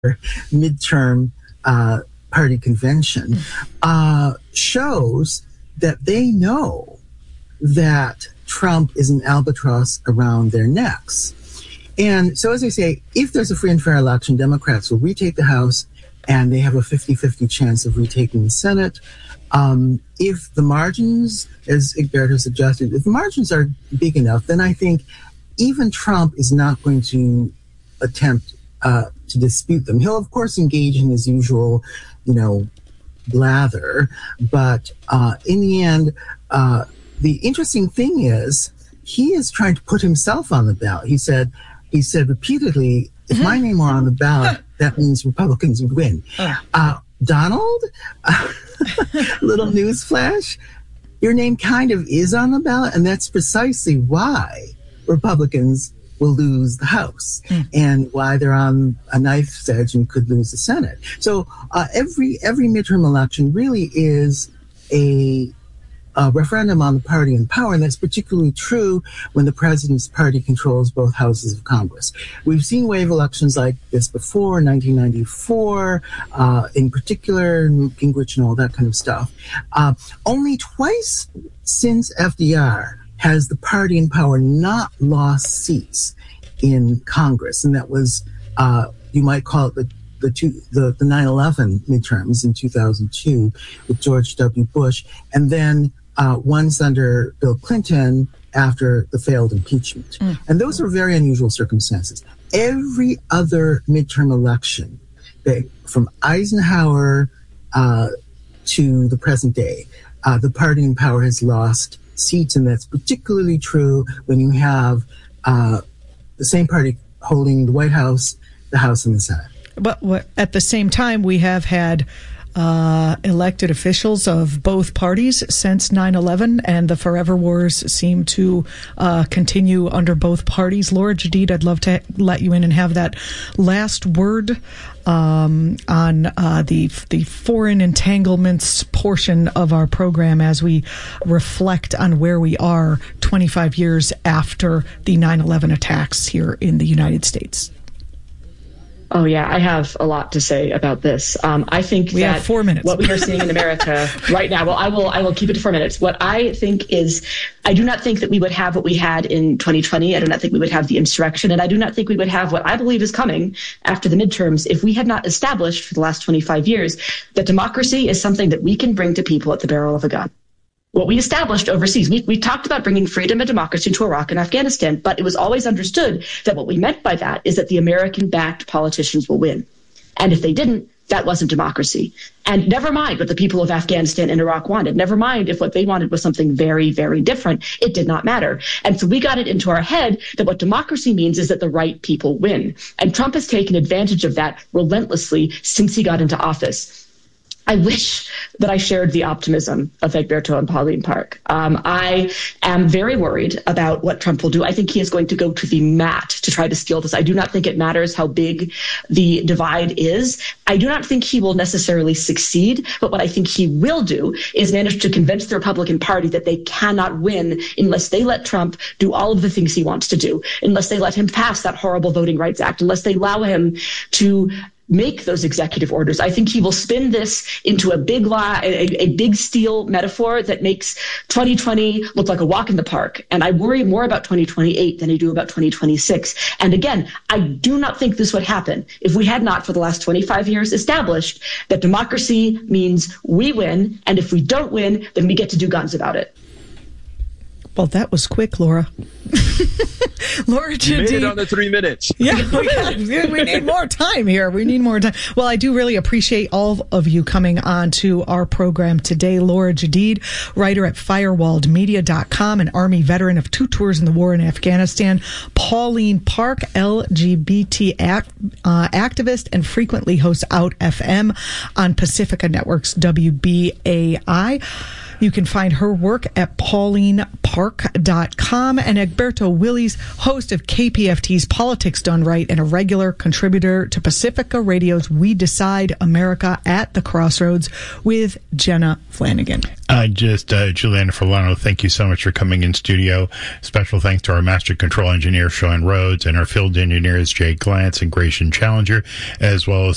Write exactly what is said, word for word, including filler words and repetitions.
midterm uh, party convention uh, shows that they know that Trump is an albatross around their necks. And so, as I say, if there's a free and fair election, Democrats will retake the House, and they have a fifty-fifty chance of retaking the Senate. Um, if the margins, as Egberto suggested, if the margins are big enough, then I think even Trump is not going to attempt uh, to dispute them. He'll, of course, engage in his usual, you know, blather. But uh, in the end, uh, the interesting thing is he is trying to put himself on the ballot. He said, he said repeatedly, if my name were on the ballot, that means Republicans would win. Uh, Donald, little news flash, your name kind of is on the ballot, and that's precisely why Republicans will lose the House mm. and why they're on a knife's edge and could lose the Senate. So uh, every every midterm election really is a, a referendum on the party in power, and that's particularly true when the president's party controls both houses of Congress. We've seen wave elections like this before, in nineteen ninety-four, uh, in particular, Newt Gingrich and all that kind of stuff. Uh, only twice since F D R has the party in power not lost seats in Congress, and that was, uh, you might call it the the, two, the the nine eleven midterms in two thousand two with George W. Bush, and then uh, once under Bill Clinton after the failed impeachment. Mm. And those are very unusual circumstances. Every other midterm election, they, from Eisenhower uh, to the present day, uh, the party in power has lost seats, and that's particularly true when you have uh, the same party holding the White House, the House, and the Senate. But what, at the same time, we have had uh, elected officials of both parties since nine eleven, and the forever wars seem to uh, continue under both parties. Laura Jadid, I'd love to let you in and have that last word um, on uh, the the foreign entanglements portion of our program as we reflect on where we are twenty-five years after the nine eleven attacks here in the United States. Oh, yeah, I have a lot to say about this. Um, I think we that have four minutes. What we are seeing in America right now, well, I will I will keep it to four minutes. What I think is, I do not think that we would have what we had in twenty twenty. I do not think we would have the insurrection. And I do not think we would have what I believe is coming after the midterms if we had not established for the last twenty-five years that democracy is something that we can bring to people at the barrel of a gun. What we established overseas, we, we talked about bringing freedom and democracy to Iraq and Afghanistan, but it was always understood that what we meant by that is that the American-backed politicians will win. And if they didn't, that wasn't democracy. And never mind what the people of Afghanistan and Iraq wanted. Never mind if what they wanted was something very, very different. It did not matter. And so we got it into our head that what democracy means is that the right people win. And Trump has taken advantage of that relentlessly since he got into office. I wish that I shared the optimism of Egberto and Pauline Park. Um, I am very worried about what Trump will do. I think he is going to go to the mat to try to steal this. I do not think it matters how big the divide is. I do not think he will necessarily succeed, but what I think he will do is manage to convince the Republican Party that they cannot win unless they let Trump do all of the things he wants to do, unless they let him pass that horrible Voting Rights Act, unless they allow him to make those executive orders. I think he will spin this into a big lie, a, a big steal metaphor that makes twenty twenty look like a walk in the park. And I worry more about twenty twenty-eight than I do about twenty twenty-six. And again, I do not think this would happen if we had not, for the last twenty-five years, established that democracy means we win. And if we don't win, then we get to do guns about it. Well, that was quick, Laura. Laura Jadid. You made it on the three minutes. Yeah, we, got, we need more time here. We need more time. Well, I do really appreciate all of you coming on to our program today. Laura Jadid, writer at firewalled media dot com, an Army veteran of two tours in the war in Afghanistan. Pauline Park, L G B T act, uh, activist and frequently hosts Out F M on Pacifica Network's W B A I. You can find her work at pauline park dot com, and Egberto Willies, host of K P F T's Politics Done Right and a regular contributor to Pacifica Radio's We Decide America at the Crossroads with Jenna Flanagan. Uh, just, uh, Juliana Fulano, thank you so much for coming in studio. Special thanks to our master control engineer, Sean Rhodes, and our field engineers, Jay Glantz and Grayson Challenger, as well as